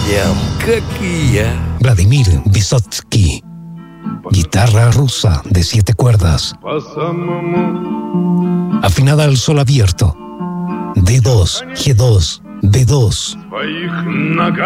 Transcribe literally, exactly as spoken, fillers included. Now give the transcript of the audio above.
друзьям, как и я. Vladimir Vysotsky. Guitarra rusa de siete cuerdas. Afinada al sol abierto. D dos, G dos, D dos.